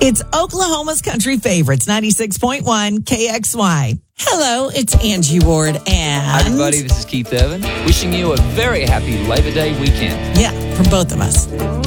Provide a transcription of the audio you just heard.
It's Oklahoma's country favorites, 96.1 KXY. Hello, it's Angie Ward and... Hi, everybody. This is Keith Evan, wishing you a very happy Labor Day weekend. Yeah, from both of us.